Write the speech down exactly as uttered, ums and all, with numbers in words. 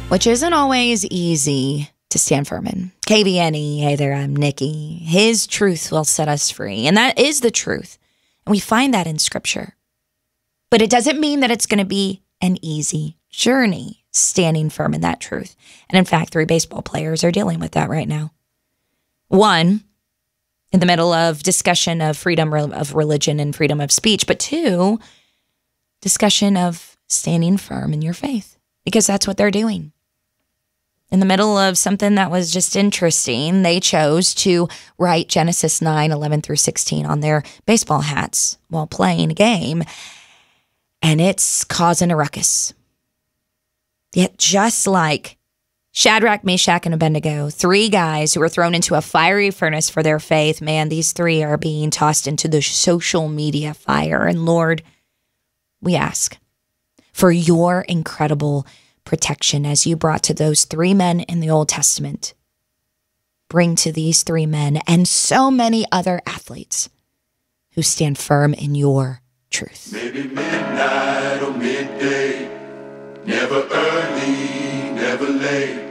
which isn't always easy to stand firm in. K V N E, hey there, I'm Nikki. His truth will set us free, and that is the truth. And we find that in Scripture. But it doesn't mean that it's going to be an easy journey standing firm in that truth. And in fact, three baseball players are dealing with that right now. One, in the middle of discussion of freedom of religion and freedom of speech, but two, discussion of standing firm in your faith, because that's what they're doing. In the middle of something that was just interesting, they chose to write Genesis nine, eleven through sixteen on their baseball hats while playing a game, and it's causing a ruckus. Yet just like Shadrach, Meshach, and Abednego, three guys who were thrown into a fiery furnace for their faith, man, these three are being tossed into the social media fire. And Lord, we ask for your incredible protection as you brought to those three men in the Old Testament. Bring to these three men and so many other athletes who stand firm in your truth. Maybe midnight or midday, never early, never late.